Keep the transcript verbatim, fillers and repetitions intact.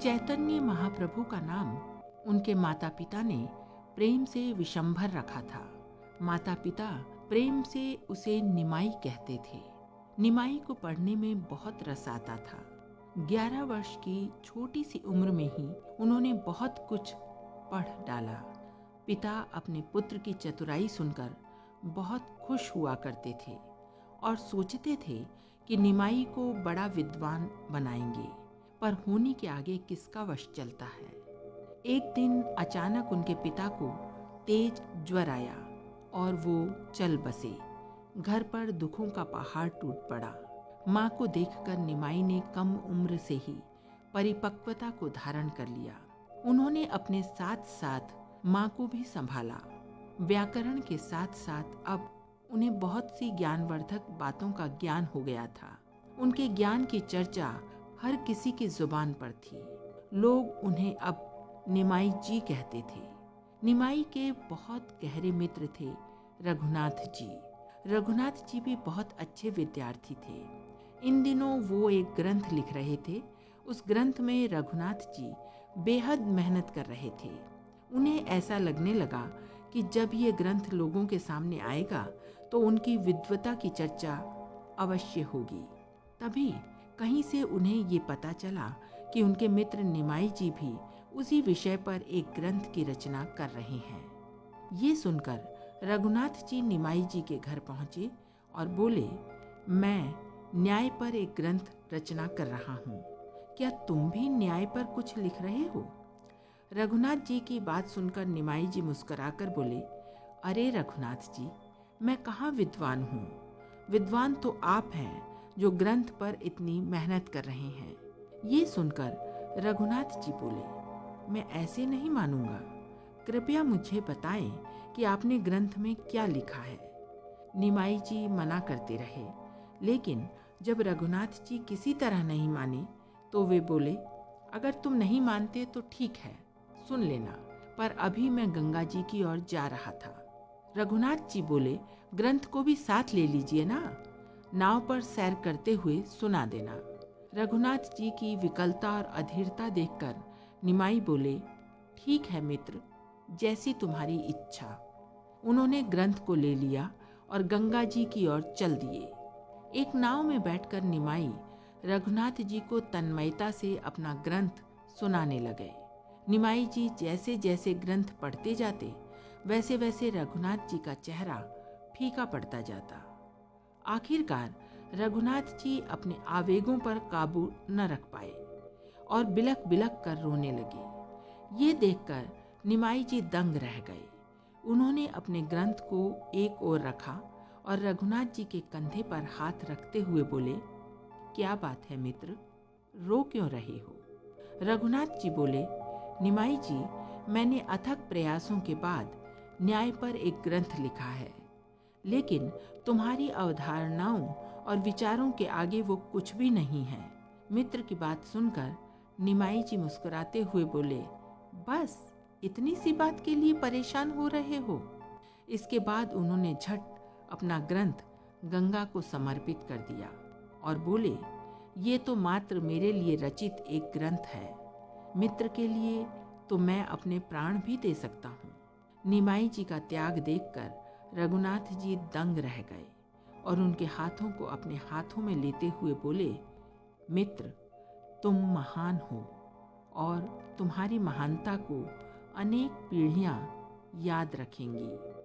चैतन्य महाप्रभु का नाम उनके माता पिता ने प्रेम से विशंभर रखा था। माता पिता प्रेम से उसे निमाई कहते थे। निमाई को पढ़ने में बहुत रस आता था। ग्यारह वर्ष की छोटी सी उम्र में ही उन्होंने बहुत कुछ पढ़ डाला। पिता अपने पुत्र की चतुराई सुनकर बहुत खुश हुआ करते थे और सोचते थे कि निमाई को बड़ा विद्वान बनाएंगे, पर होने के आगे किसका वश चलता है। एक दिन अचानक उनके पिता को तेज ज्वर आया और वो चल बसे। घर पर दुखों का पहाड़ टूट पड़ा। माँ को देखकर निमाई ने कम उम्र से ही परिपक्वता को धारण कर लिया। उन्होंने अपने साथ साथ माँ को भी संभाला। व्याकरण के साथ साथ अब उन्हें बहुत सी ज्ञानवर्धक बातों का ज्ञान हो गया था। उनके ज्ञान की चर्चा हर किसी की जुबान पर थी। लोग उन्हें अब निमाई जी कहते थे। निमाई के बहुत गहरे मित्र थे रघुनाथ जी। रघुनाथ जी भी बहुत अच्छे विद्यार्थी थे। इन दिनों वो एक ग्रंथ लिख रहे थे। उस ग्रंथ में रघुनाथ जी बेहद मेहनत कर रहे थे। उन्हें ऐसा लगने लगा कि जब ये ग्रंथ लोगों के सामने आएगा तो उनकी विद्वता की चर्चा अवश्य होगी। तभी कहीं से उन्हें ये पता चला कि उनके मित्र निमाई जी भी उसी विषय पर एक ग्रंथ की रचना कर रहे हैं। ये सुनकर रघुनाथ जी निमाई जी के घर पहुंचे और बोले, मैं न्याय पर एक ग्रंथ रचना कर रहा हूँ। क्या तुम भी न्याय पर कुछ लिख रहे हो? रघुनाथ जी की बात सुनकर निमाई जी मुस्कुराकर बोले, अरे रघुनाथ जी, मैं कहाँ विद्वान हूँ। विद्वान तो आप हैं जो ग्रंथ पर इतनी मेहनत कर रहे हैं। ये सुनकर रघुनाथ जी बोले, मैं ऐसे नहीं मानूंगा। कृपया मुझे बताएं कि आपने ग्रंथ में क्या लिखा है। निमाई जी मना करते रहे, लेकिन जब रघुनाथ जी किसी तरह नहीं माने तो वे बोले, अगर तुम नहीं मानते तो ठीक है, सुन लेना, पर अभी मैं गंगा जी की ओर जा रहा था। रघुनाथ जी बोले, ग्रंथ को भी साथ ले लीजिए ना, नाव पर सैर करते हुए सुना देना। रघुनाथ जी की विकलता और अधीरता देखकर निमाई बोले, ठीक है मित्र, जैसी तुम्हारी इच्छा। उन्होंने ग्रंथ को ले लिया और गंगा जी की ओर चल दिए। एक नाव में बैठकर निमाई रघुनाथ जी को तन्मयता से अपना ग्रंथ सुनाने लगे। निमाई जी जैसे जैसे ग्रंथ पढ़ते जाते वैसे वैसे रघुनाथ जी का चेहरा फीका पड़ता जाता। आखिरकार रघुनाथ जी अपने आवेगों पर काबू न रख पाए और बिलख बिलख कर रोने लगे। ये देखकर निमाई जी दंग रह गए। उन्होंने अपने ग्रंथ को एक ओर रखा और रघुनाथ जी के कंधे पर हाथ रखते हुए बोले, क्या बात है मित्र, रो क्यों रहे हो? रघुनाथ जी बोले, निमाई जी, मैंने अथक प्रयासों के बाद न्याय पर एक ग्रंथ लिखा है, लेकिन तुम्हारी अवधारणाओं और विचारों के आगे वो कुछ भी नहीं है। मित्र की बात सुनकर निमाई जी मुस्कुराते हुए बोले, बस इतनी सी बात के लिए परेशान हो रहे हो? इसके बाद उन्होंने झट अपना ग्रंथ गंगा को समर्पित कर दिया और बोले, ये तो मात्र मेरे लिए रचित एक ग्रंथ है, मित्र के लिए तो मैं अपने प्राण भी दे सकता हूँ। निमाई जी का त्याग देखकर रघुनाथ जी दंग रह गए और उनके हाथों को अपने हाथों में लेते हुए बोले, मित्र, तुम महान हो और तुम्हारी महानता को अनेक पीढ़ियाँ याद रखेंगी।